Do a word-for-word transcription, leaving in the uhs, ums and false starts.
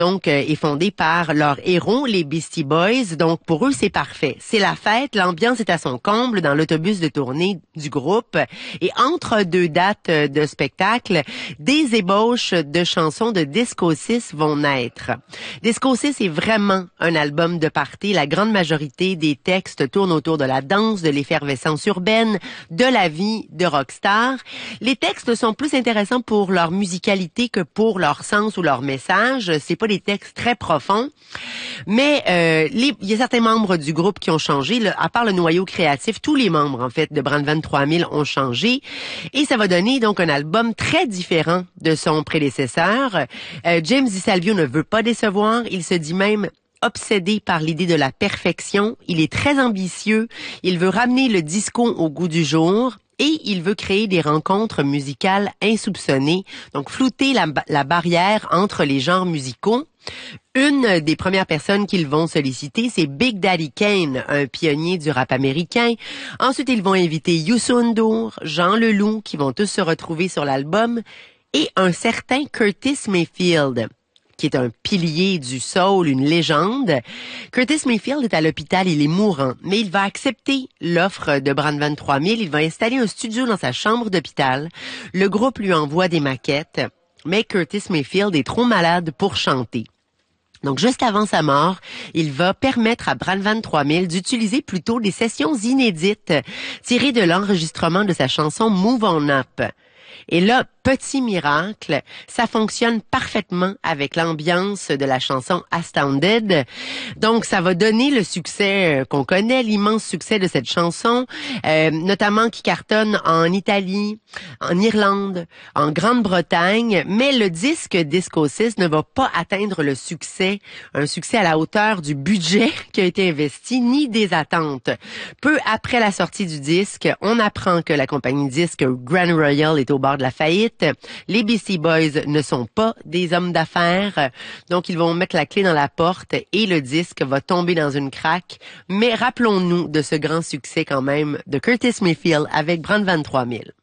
donc euh, est fondé par leurs héros, les Beastie Boys. Donc pour eux, c'est parfait. C'est la fête, l'ambiance est à son comble dans l'autobus de tournée du groupe. Et entre deux dates de spectacle, des ébauches de chansons de Disco six vont naître. Disco six est vraiment un album de party. La grande majorité des textes tournent autour de la danse, de l'effervescence urbaine, de la vie de rockstar. Les textes sont plus intéressants pour leur musicalité que pour leur sens ou leur message. C'est pas des textes très profonds, mais euh, les, il y a certains membres du groupe qui ont changé. Là, à part le noyau créatif, tous les membres en fait de Brand vingt-trois mille ont changé, et ça va donner donc un album très différent de son prédécesseur. Euh, James DiSalvio ne veut pas décevoir. Il se dit même obsédé par l'idée de la perfection. Il est très ambitieux. Il veut ramener le disco au goût du jour. Et il veut créer des rencontres musicales insoupçonnées, donc flouter la, la barrière entre les genres musicaux. Une des premières personnes qu'ils vont solliciter, c'est Big Daddy Kane, un pionnier du rap américain. Ensuite, ils vont inviter Youssou N'Dour, Jean Leloup, qui vont tous se retrouver sur l'album, et un certain Curtis Mayfield, qui est un pilier du soul, une légende. Curtis Mayfield est à l'hôpital, il est mourant, mais il va accepter l'offre de Brand vingt-trois mille. Il va installer un studio dans sa chambre d'hôpital. Le groupe lui envoie des maquettes, mais Curtis Mayfield est trop malade pour chanter. Donc, juste avant sa mort, il va permettre à Brand vingt-trois mille d'utiliser plutôt des sessions inédites tirées de l'enregistrement de sa chanson Move On Up. Et là, petit miracle, ça fonctionne parfaitement avec l'ambiance de la chanson Astounded. Donc, ça va donner le succès qu'on connaît, l'immense succès de cette chanson, euh, notamment qui cartonne en Italie, en Irlande, en Grande-Bretagne. Mais le disque Disco six ne va pas atteindre le succès, un succès à la hauteur du budget qui a été investi, ni des attentes. Peu après la sortie du disque, on apprend que la compagnie disque Grand Royal est au bord de la faillite. Les Beastie Boys ne sont pas des hommes d'affaires, donc ils vont mettre la clé dans la porte et le disque va tomber dans une craque. Mais rappelons-nous de ce grand succès quand même de Curtis Mayfield avec Brand vingt-trois mille.